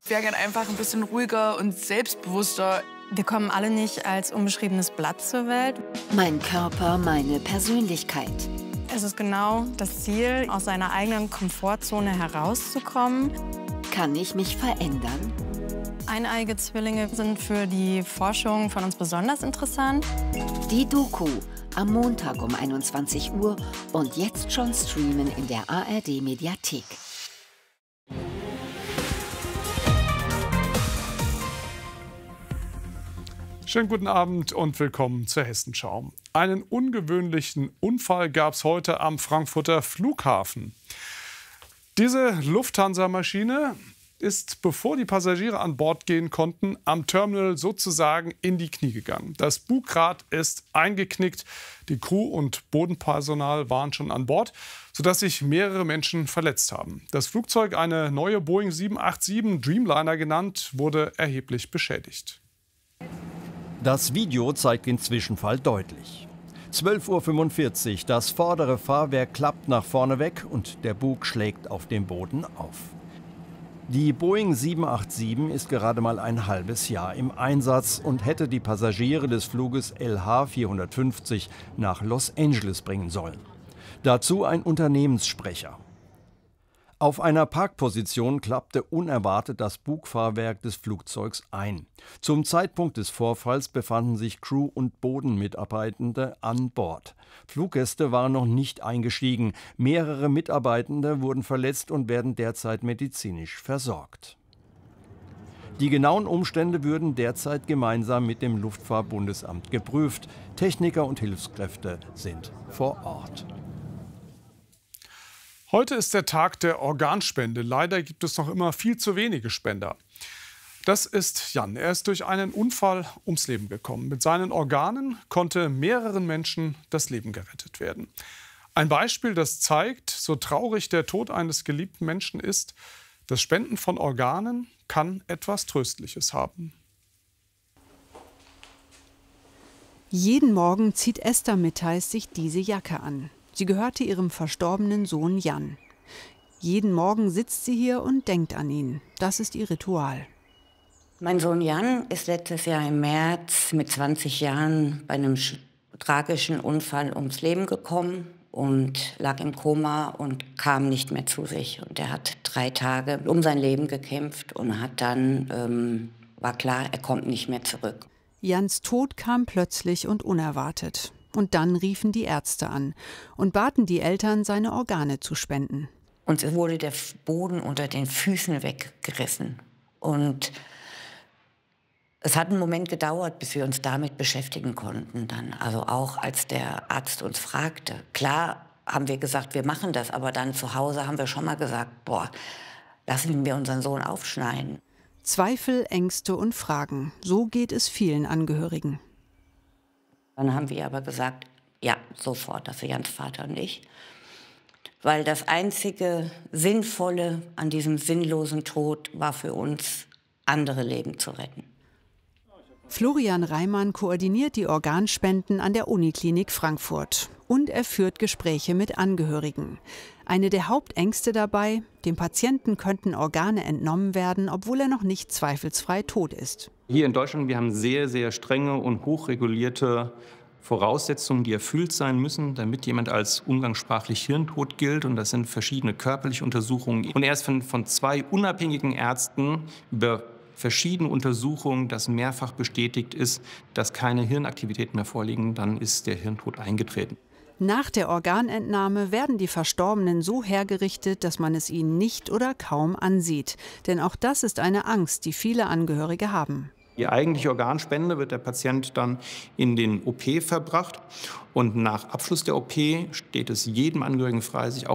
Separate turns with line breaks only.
wäre gern einfach ein bisschen ruhiger und selbstbewusster.
Wir kommen alle nicht als unbeschriebenes Blatt zur Welt.
Mein Körper, meine Persönlichkeit.
Es ist genau das Ziel, aus seiner eigenen Komfortzone herauszukommen.
Kann ich mich verändern?
Eineige Zwillinge sind für die Forschung von uns besonders interessant.
Die Doku am Montag um 21 Uhr und jetzt schon streamen in der ARD-Mediathek.
Schönen guten Abend und willkommen zur Hessenschau. Einen ungewöhnlichen Unfall gab es heute am Frankfurter Flughafen. Diese Lufthansa-Maschine ist, bevor die Passagiere an Bord gehen konnten, am Terminal sozusagen in die Knie gegangen. Das Bugrad ist eingeknickt, die Crew und Bodenpersonal waren schon an Bord, sodass sich mehrere Menschen verletzt haben. Das Flugzeug, eine neue Boeing 787 Dreamliner genannt, wurde erheblich beschädigt.
Das Video zeigt den Zwischenfall deutlich. 12:45 Uhr, das vordere Fahrwerk klappt nach vorne weg und der Bug schlägt auf dem Boden auf. Die Boeing 787 ist gerade mal ein halbes Jahr im Einsatz und hätte die Passagiere des Fluges LH 450 nach Los Angeles bringen sollen. Dazu ein Unternehmenssprecher. Auf einer Parkposition klappte unerwartet das Bugfahrwerk des Flugzeugs ein. Zum Zeitpunkt des Vorfalls befanden sich Crew- und Bodenmitarbeitende an Bord. Fluggäste waren noch nicht eingestiegen. Mehrere Mitarbeitende wurden verletzt und werden derzeit medizinisch versorgt. Die genauen Umstände würden derzeit gemeinsam mit dem Luftfahrtbundesamt geprüft. Techniker und Hilfskräfte sind vor Ort.
Heute ist der Tag der Organspende. Leider gibt es noch immer viel zu wenige Spender. Das ist Jan. Er ist durch einen Unfall ums Leben gekommen. Mit seinen Organen konnte mehreren Menschen das Leben gerettet werden. Ein Beispiel, das zeigt, so traurig der Tod eines geliebten Menschen ist, das Spenden von Organen kann etwas Tröstliches haben.
Jeden Morgen zieht Esther Mittheis sich diese Jacke an. Sie gehörte ihrem verstorbenen Sohn Jan. Jeden Morgen sitzt sie hier und denkt an ihn. Das ist ihr Ritual.
Mein Sohn Jan ist letztes Jahr im März mit 20 Jahren bei einem tragischen Unfall ums Leben gekommen und lag im Koma und kam nicht mehr zu sich. Und er hat 3 Tage um sein Leben gekämpft und hat dann, war klar, er kommt nicht mehr zurück.
Jans Tod kam plötzlich und unerwartet. Und dann riefen die Ärzte an und baten die Eltern, seine Organe zu spenden.
Uns wurde der Boden unter den Füßen weggerissen. Und es hat einen Moment gedauert, bis wir uns damit beschäftigen konnten. Dann. Also auch als der Arzt uns fragte. Klar haben wir gesagt, wir machen das. Aber dann zu Hause haben wir schon mal gesagt, boah, lassen wir unseren Sohn aufschneiden.
Zweifel, Ängste und Fragen. So geht es vielen Angehörigen.
Dann haben wir aber gesagt, ja, sofort, also Jans Vater und ich. Weil das einzige Sinnvolle an diesem sinnlosen Tod war für uns, andere Leben zu retten.
Florian Reimann koordiniert die Organspenden an der Uniklinik Frankfurt. Und er führt Gespräche mit Angehörigen. Eine der Hauptängste dabei, dem Patienten könnten Organe entnommen werden, obwohl er noch nicht zweifelsfrei tot ist.
Hier in Deutschland, wir haben sehr, sehr strenge und hochregulierte Voraussetzungen, die erfüllt sein müssen, damit jemand als umgangssprachlich hirntot gilt. Und das sind verschiedene körperliche Untersuchungen. Und erst von 2 unabhängigen Ärzten über verschiedene Untersuchungen, das mehrfach bestätigt ist, dass keine Hirnaktivitäten mehr vorliegen, dann ist der Hirntod eingetreten.
Nach der Organentnahme werden die Verstorbenen so hergerichtet, dass man es ihnen nicht oder kaum ansieht. Denn auch das ist eine Angst, die viele Angehörige haben.
Die eigentliche Organspende wird der Patient dann in den OP verbracht. Und nach Abschluss der OP steht es jedem Angehörigen frei, sich auch